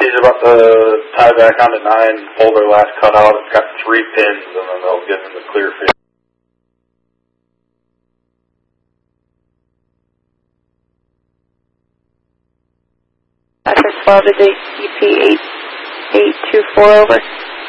He's about to tie back onto 9, pull their last cutout. It's got 3 pins, and then they'll get in the clear field. Access 12 to DP 8824 over.